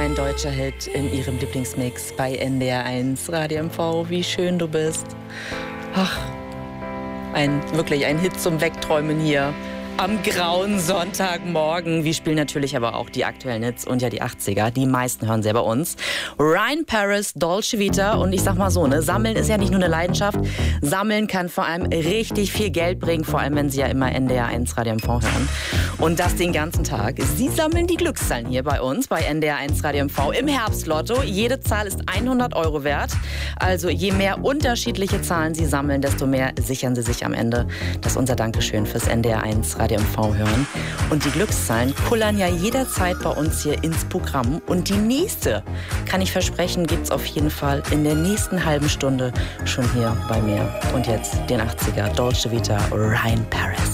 Ein deutscher Hit in ihrem Lieblingsmix bei NDR1 Radio MV. Wie schön du bist. Ach, wirklich ein Hit zum Wegträumen hier am grauen Sonntagmorgen. Wir spielen natürlich aber auch die aktuellen Hits und ja die 80er. Die meisten hören sie ja bei uns. Ryan Paris, Dolce Vita. Und ich sag mal so, ne, Sammeln ist ja nicht nur eine Leidenschaft. Sammeln kann vor allem richtig viel Geld bringen, vor allem wenn sie ja immer NDR1 Radio MV hören. Und das den ganzen Tag. Sie sammeln die Glückszahlen hier bei uns, bei NDR1 Radio MV im Herbstlotto. Jede Zahl ist 100 € wert. Also je mehr unterschiedliche Zahlen Sie sammeln, desto mehr sichern Sie sich am Ende. Das ist unser Dankeschön fürs NDR1 Radio MV hören. Und die Glückszahlen kullern ja jederzeit bei uns hier ins Programm. Und die nächste, kann ich versprechen, gibt's auf jeden Fall in der nächsten halben Stunde schon hier bei mir. Und jetzt den 80er, Dolce Vita, Ryan Paris.